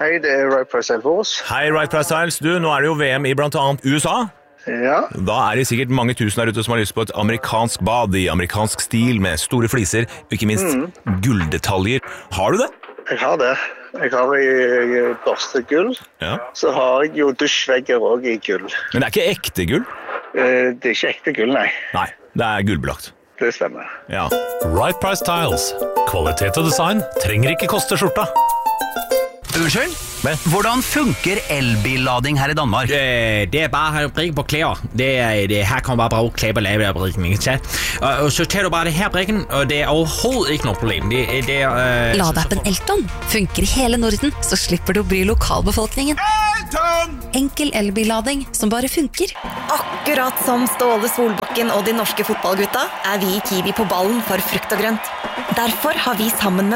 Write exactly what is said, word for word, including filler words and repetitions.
Hei, det er Right Price Elfors. Hei, Right Price Styles. Du, nå er det jo V M i blant annet U S A. Ja. Da er det sikkert mange tusen der ute som har lyst på et amerikansk bad i amerikansk stil med store fliser, og ikke minst mm. gulldetaljer. Har du det? Jeg har det. Jeg har i børste gull. Ja. Så har jeg jo dusjvegger også i gull. Men det er ikke ekte gull? Eh, det er ikke ekte gull, nei. Nei, det er gullbelagt. Det stemmer. Ja. Right Price Tiles. Kvalitet og design trenger ikke koste skjorta. Unnskyld? Men? Hvordan funker elbillading her i Danmark? Det, det er bare at brikke på klær. Det er, det, her kan man bare bruge klær på lave af brikken, ikke sant? Og, og så tager du bare det her brikken, og det er overhovedet ikke noget problem. Det, det er, øh, Ladeappen Elton funker i hele Norden, så slipper du å bry lokalbefolkningen. Elton! Enkel elbillading som bare funker. Akkurat som Ståle Solbakken og de norske fotballgutta er vi i Kiwi på ballen for frukt og grønt. Derfor har vi sammen med